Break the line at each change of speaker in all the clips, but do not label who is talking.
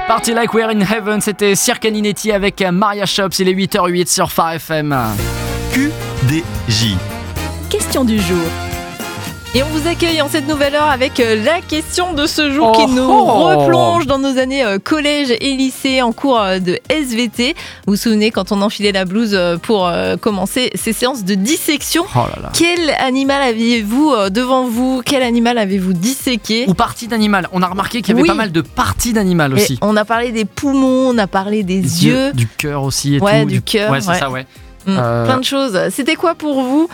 Party Like We're in Heaven, c'était Cirque Ninetti avec Maria Shops, il est 8h08 sur Phare FM.
QDJ.
Question du jour. Et on vous accueille en cette nouvelle heure avec la question de ce jour qui nous replonge dans nos années collège et lycée en cours de SVT. Vous vous souvenez quand on enfilait la blouse pour commencer ces séances de dissection.
Oh là là.
Quel animal aviez-vous devant vous? Quel animal avez-vous disséqué?
Ou partie d'animal. On a remarqué qu'il y avait pas mal de parties d'animal aussi.
Et on a parlé des poumons, on a parlé des yeux.
Du cœur aussi et tout.
Du cœur.
Ouais, c'est ça, ouais.
Plein de choses. C'était quoi pour vous?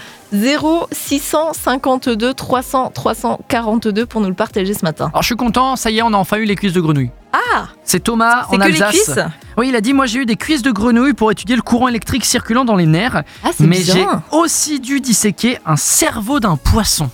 0652 300 342 pour nous le partager ce matin.
Alors je suis content, ça y est, on a enfin eu les cuisses de grenouille.
Ah,
c'est Thomas en Alsace.
Les cuisses?
Oui, il a dit moi j'ai eu des cuisses de grenouille pour étudier le courant électrique circulant dans les nerfs.
Ah, c'est
mais
bien.
j'ai aussi dû disséquer un cerveau d'un poisson.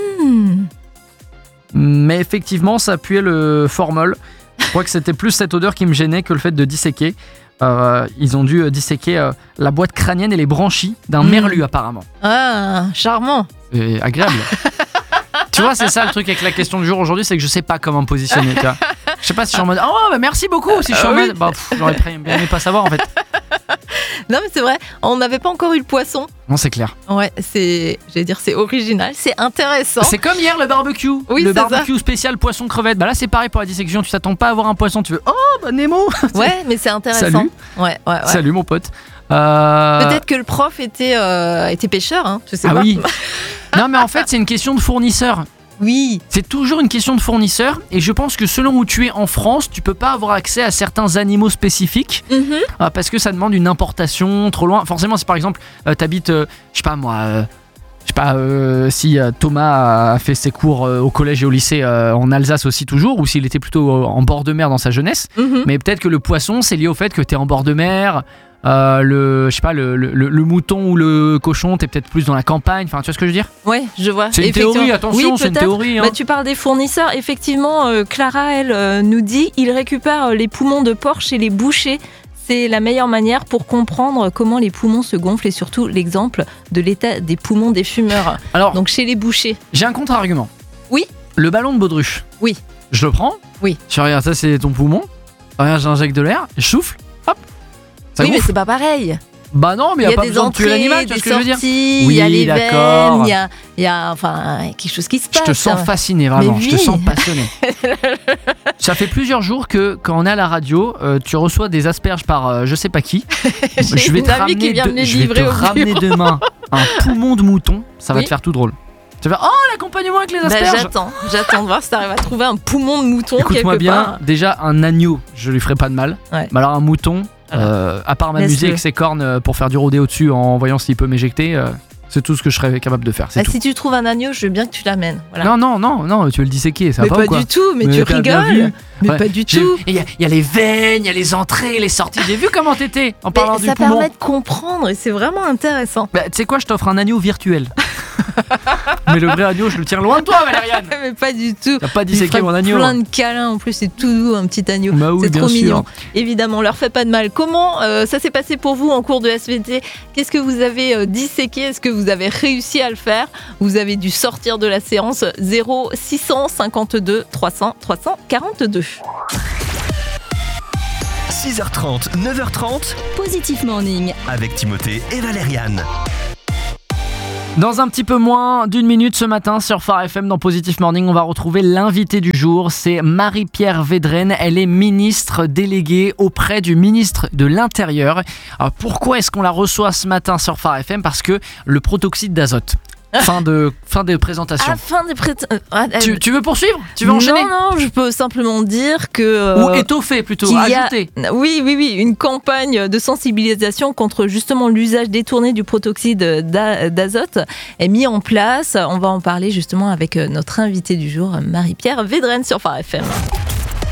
Mais effectivement, ça puait le formol. Je crois que c'était plus cette odeur qui me gênait que le fait de disséquer. Ils ont dû disséquer la boîte crânienne et les branchies d'un merlu apparemment.
Ah, charmant.
C'est agréable. Tu vois, c'est ça le truc avec la question du jour aujourd'hui, c'est que je sais pas comment me positionner. Tu vois. Je sais pas si je suis en mode merci beaucoup. Si je suis en mode j'aurais bien aimé pas savoir en fait.
Non mais c'est vrai, on n'avait pas encore eu le poisson.
Non, c'est clair.
Ouais, c'est original, c'est intéressant.
C'est comme hier le barbecue.
Oui,
le barbecue spécial poisson crevette. Bah là c'est pareil pour la dissection, tu t'attends pas à avoir un poisson, tu veux Nemo.
Ouais, mais c'est intéressant.
Salut.
Ouais.
Salut mon pote.
Peut-être que le prof était pêcheur, hein, je sais pas.
Oui. Non mais en fait c'est une question de fournisseur.
Oui.
C'est toujours une question de fournisseur et je pense que selon où tu es en France, tu peux pas avoir accès à certains animaux spécifiques parce que ça demande une importation trop loin. Forcément, si par exemple t'habites, si Thomas a fait ses cours au collège et au lycée en Alsace aussi toujours, ou s'il était plutôt en bord de mer dans sa jeunesse, mais peut-être que le poisson c'est lié au fait que t'es en bord de mer. Le mouton ou le cochon, t'es peut-être plus dans la campagne. Enfin, tu vois ce que je veux dire? Ouais,
je vois.
C'est une théorie, attention, c'est une théorie. Hein.
Tu parles des fournisseurs. Effectivement, Clara, elle nous dit ils récupèrent les poumons de porc chez les bouchers. C'est la meilleure manière pour comprendre comment les poumons se gonflent et surtout l'exemple de l'état des poumons des fumeurs. Alors, donc chez les bouchers.
J'ai un contre-argument.
Oui.
Le ballon de baudruche.
Oui.
Je le prends.
Oui.
Je regarde, ça c'est ton poumon. Regarde, j'injecte de l'air, je souffle. Hop. Ça
oui,
gonfle.
mais c'est pas pareil.
Bah non, mais il n'y a pas besoin de tuer l'animal, tu vois ce que je veux dire?
Il y a les veines, il y a quelque chose qui se passe.
Je te sens fasciné, vraiment, je te sens passionné. Ça fait plusieurs jours que quand on est à la radio, tu reçois des asperges par je sais pas qui. Je vais te ramener demain un poumon de mouton, ça va te faire tout drôle. Tu vas l'accompagnement avec les asperges.
J'attends de voir si t'arrives à trouver un poumon de mouton.
Écoute-moi bien, déjà un agneau, je lui ferai pas de mal. Ouais. Mais alors un mouton, à part m'amuser avec ses cornes pour faire du rodéo dessus en voyant s'il peut m'éjecter, c'est tout ce que je serais capable de faire. Tout.
Si tu trouves un agneau, je veux bien que tu l'amènes. Voilà.
Non, tu veux le disséquer, ça
mais
va pas ou quoi?
Du tout, mais tu rigoles. Mais pas du tout.
Il y a les veines, il y a les entrées, les sorties. J'ai vu comment t'étais en parlant du poumon.
Ça permet de comprendre et c'est vraiment intéressant.
Tu sais quoi, je t'offre un agneau virtuel. Mais le vrai agneau, je le tiens loin de toi, Valériane.
Mais pas du tout.
T'as pas disséqué mon agneau.
Plein de câlins en plus, c'est tout doux, un petit agneau.
Bah oui,
c'est trop
sûr.
mignon. Évidemment, on leur fait pas de mal. Comment ça s'est passé pour vous en cours de SVT? Qu'est-ce que vous avez disséqué? Est-ce que vous avez réussi à le faire? Vous avez dû sortir de la séance 0652 300 342.
6h30, 9h30.
Positif Morning.
Avec Timothée et Valériane.
Dans un petit peu moins d'une minute ce matin sur Phare FM dans Positif Morning, on va retrouver l'invité du jour, c'est Marie-Pierre Védrenne. Elle est ministre déléguée auprès du ministre de l'Intérieur. Alors pourquoi est-ce qu'on la reçoit ce matin sur Phare FM? Parce que le protoxyde d'azote. Fin de présentation. Tu veux poursuivre? Tu veux enchaîner?
Non, je peux simplement dire que...
Ou étoffer plutôt, ajouter.
Oui, une campagne de sensibilisation contre justement l'usage détourné du protoxyde d'azote est mise en place. On va en parler justement avec notre invitée du jour, Marie-Pierre Védrenne sur Phare FM.